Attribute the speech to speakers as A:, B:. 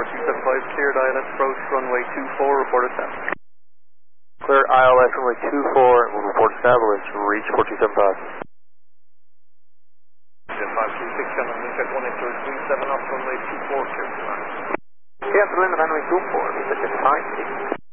A: 275, cleared ILS approach, runway 24, report established.
B: Clear ILS runway 24, we'll report established, reach 427 5.
A: 526, gentlemen, check 183, 37 off runway 24, cleared to land.
B: Yeah, runway 24, such a fine.